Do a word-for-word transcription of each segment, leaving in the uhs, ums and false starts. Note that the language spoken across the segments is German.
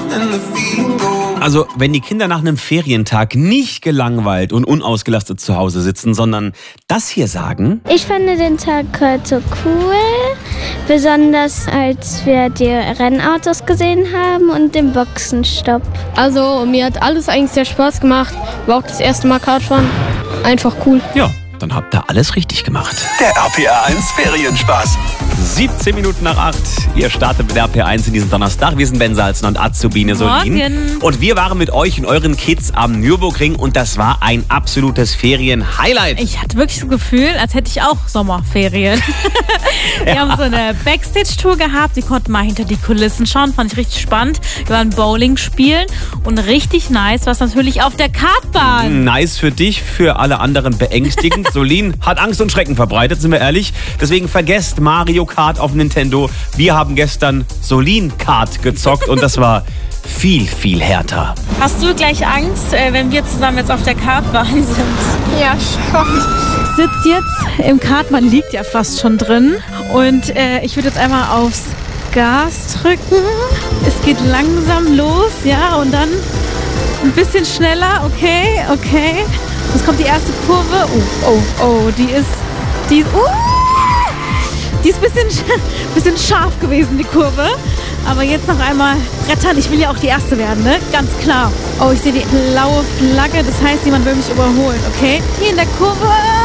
Also, wenn die Kinder nach einem Ferientag nicht gelangweilt und unausgelastet zu Hause sitzen, sondern das hier sagen. Ich fand den Tag heute cool, besonders als wir die Rennautos gesehen haben und den Boxenstopp. Also, mir hat alles eigentlich sehr Spaß gemacht. War auch das erste Mal Kartfahren. Einfach cool. Ja, dann habt ihr alles richtig gemacht. Der R P R eins Ferienspaß. siebzehn Minuten nach acht. Ihr startet mit R P R eins in diesem Donnerstag. Wir sind Ben Salzen und Azubine Solin. Morgen. Und wir waren mit euch und euren Kids am Nürburgring und das war ein absolutes Ferien-Highlight. Ich hatte wirklich das Gefühl, als hätte ich auch Sommerferien. Wir Ja. haben so eine Backstage-Tour gehabt. Wir konnten mal hinter die Kulissen schauen. Fand ich richtig spannend. Wir waren Bowling spielen und richtig nice war es natürlich auf der Kartbahn. Nice für dich, für alle anderen beängstigend. Solin hat Angst und Schrecken verbreitet, sind wir ehrlich. Deswegen vergesst Mario Kart auf Nintendo. Wir haben gestern Solin Kart gezockt und das war viel, viel härter. Hast du gleich Angst, äh, wenn wir zusammen jetzt auf der Kartbahn sind? Ja, schon. Ich sitze jetzt im Kart, man liegt ja fast schon drin. Und äh, ich würde jetzt einmal aufs Gas drücken. Es geht langsam los, ja, und dann ein bisschen schneller. Okay, okay. Jetzt kommt die erste Kurve. Oh, oh, oh, die ist, die, uh, die ist ein bisschen, bisschen scharf gewesen, die Kurve. Aber jetzt noch einmal brettern. Ich will ja auch die Erste werden, ne? Ganz klar. Oh, ich sehe die blaue Flagge. Das heißt, jemand will mich überholen, okay? Hier in der Kurve.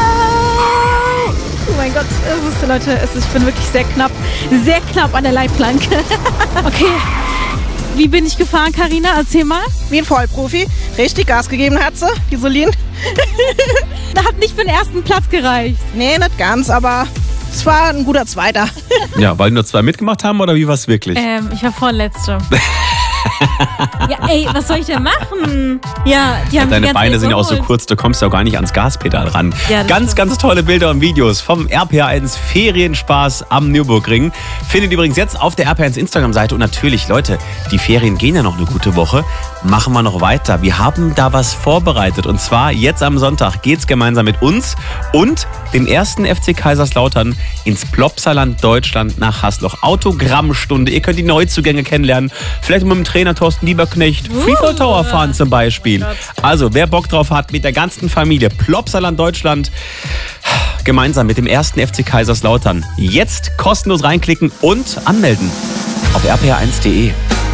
Oh mein Gott, es ist, Leute, es ist, ich bin wirklich sehr knapp, sehr knapp an der Leitplanke. Okay, wie bin ich gefahren, Carina? Erzähl mal. Wie ein Vollprofi. Richtig Gas gegeben hat sie, die Solin. Da hat nicht für den ersten Platz gereicht. Nee, nicht ganz, aber es war ein guter Zweiter. Ja, weil nur zwei mitgemacht haben oder wie war es wirklich? Ähm, ich war Vorletzte. Ja, ey, was soll ich denn machen? Ja, die haben Deine die ganze Beine Zeit sind ja auch so überholt. kurz, du kommst ja auch gar nicht ans Gaspedal ran. Ja, das ganz, stimmt. ganz tolle Bilder und Videos vom R P R eins Ferienspaß am Nürburgring. Findet ihr übrigens jetzt auf der R P R eins Instagram-Seite. Und natürlich, Leute, die Ferien gehen ja noch eine gute Woche. Machen wir noch weiter. Wir haben da was vorbereitet. Und zwar jetzt am Sonntag geht's gemeinsam mit uns und dem ersten F C Kaiserslautern ins Plopsaland Deutschland nach Hasloch. Autogrammstunde. Ihr könnt die Neuzugänge kennenlernen. Vielleicht mit dem Trainer Thorsten Lieberknecht. Freefall Tower fahren zum Beispiel. Also, wer Bock drauf hat, mit der ganzen Familie Plopsaland Deutschland gemeinsam mit dem ersten F C Kaiserslautern jetzt kostenlos reinklicken und anmelden auf r p r eins punkt de.